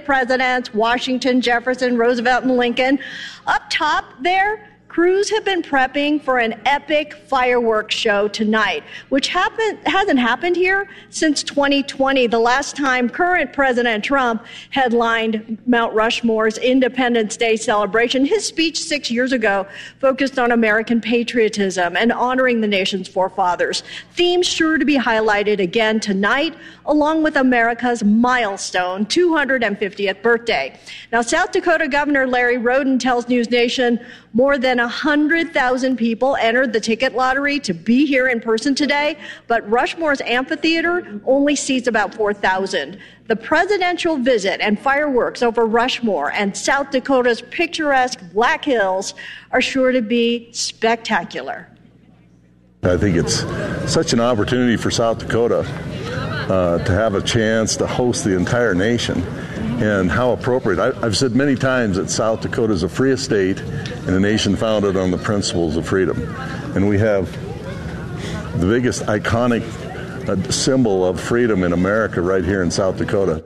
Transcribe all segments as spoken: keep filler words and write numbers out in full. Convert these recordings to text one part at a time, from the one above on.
presidents, Washington, Jefferson, Roosevelt, and Lincoln. Up top there, crews have been prepping for an epic fireworks show tonight, which happen, hasn't happened here since twenty twenty, the last time current President Trump headlined Mount Rushmore's Independence Day celebration. His speech six years ago focused on American patriotism and honoring the nation's forefathers, themes sure to be highlighted again tonight, along with America's milestone two hundred fiftieth birthday. Now, South Dakota Governor Larry Roden tells News Nation more than one hundred thousand people entered the ticket lottery to be here in person today, but Rushmore's amphitheater only seats about four thousand. The presidential visit and fireworks over Rushmore and South Dakota's picturesque Black Hills are sure to be spectacular. I think it's such an opportunity for South Dakota uh, to have a chance to host the entire nation. And how appropriate. I, I've said many times that South Dakota is a free state and a nation founded on the principles of freedom. And we have the biggest iconic uh, symbol of freedom in America right here in South Dakota.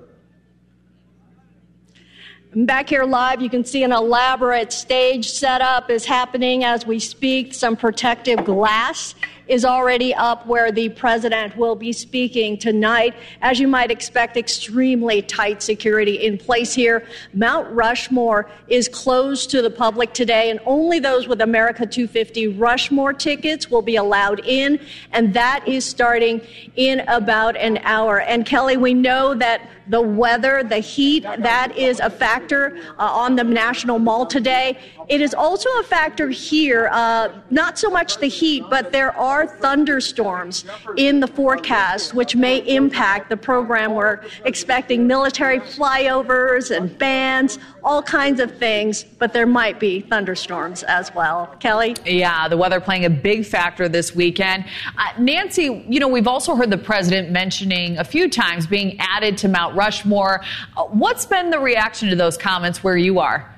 Back here live, you can see an elaborate stage setup is happening as we speak. Some protective glass is already up where the president will be speaking tonight. As you might expect, extremely tight security in place here. Mount Rushmore is closed to the public today, and only those with America two fifty Rushmore tickets will be allowed in, and that is starting in about an hour. And Kelly, we know that the weather, the heat, that is a factor uh, on the National Mall today. It is also a factor here, uh, not so much the heat, but there are thunderstorms in the forecast, which may impact the program. We're expecting military flyovers and bands, all kinds of things, but there might be thunderstorms as well. Kelly? Yeah, the weather playing a big factor this weekend. Uh, Nancy, you know, we've also heard the president mentioning a few times being added to Mount Rushmore. Uh, what's been the reaction to those comments where you are?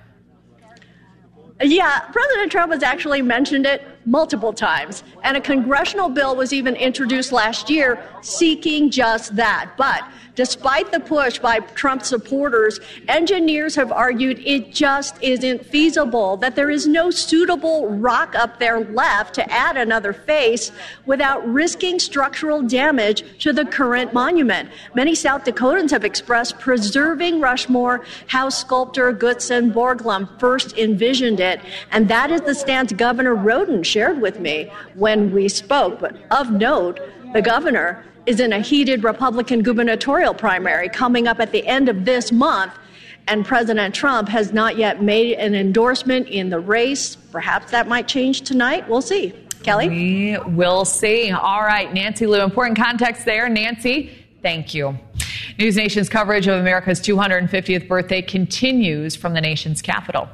Yeah, President Trump has actually mentioned it multiple times, and a congressional bill was even introduced last year seeking just that. But despite the push by Trump supporters, engineers have argued it just isn't feasible, that there is no suitable rock up there left to add another face without risking structural damage to the current monument. Many South Dakotans have expressed preserving Rushmore how sculptor Gutzon Borglum first envisioned it, and that is the stance Governor Roden shared with me when we spoke. But of note, the governor is in a heated Republican gubernatorial primary coming up at the end of this month, and President Trump has not yet made an endorsement in the race. Perhaps that might change tonight. We'll see. Kelly? We will see. All right, Nancy Liu, important context there. Nancy, thank you. News Nation's coverage of America's two hundred fiftieth birthday continues from the nation's capital.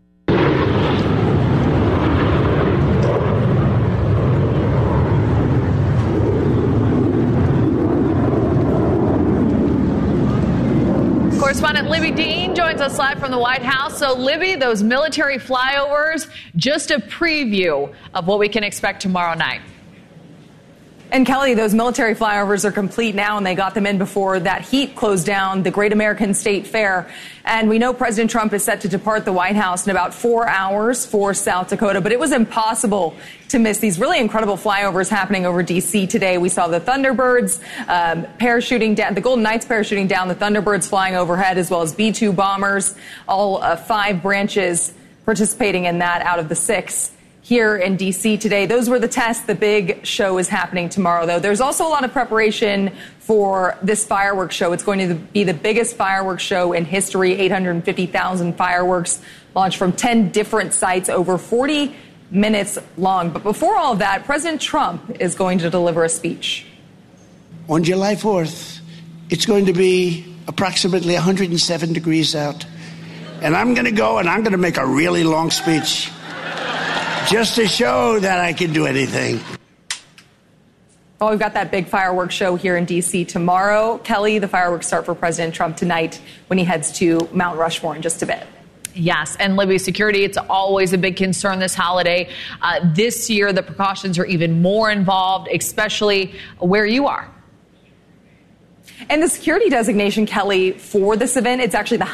Correspondent Libby Dean joins us live from the White House. So, Libby, those military flyovers, just a preview of what we can expect tomorrow night. And Kelly, those military flyovers are complete now, and they got them in before that heat closed down the Great American State Fair. And we know President Trump is set to depart the White House in about four hours for South Dakota, but it was impossible to miss these really incredible flyovers happening over D C today. We saw the Thunderbirds um, parachuting down, the Golden Knights parachuting down, the Thunderbirds flying overhead, as well as B two bombers, all uh, five branches participating in that out of the six here in D C today. Those were the tests. The big show is happening tomorrow, though. There's also a lot of preparation for this fireworks show. It's going to be the biggest fireworks show in history, eight hundred fifty thousand fireworks launched from ten different sites, over forty minutes long. But before all of that, President Trump is going to deliver a speech. On July fourth, it's going to be approximately one hundred seven degrees out. And I'm going to go and I'm going to make a really long speech, just to show that I can do anything. Well, we've got that big fireworks show here in D C tomorrow. Kelly, the fireworks start for President Trump tonight when he heads to Mount Rushmore in just a bit. Yes, and Libby, security, it's always a big concern this holiday. Uh, this year, the precautions are even more involved, especially where you are. And the security designation, Kelly, for this event, it's actually the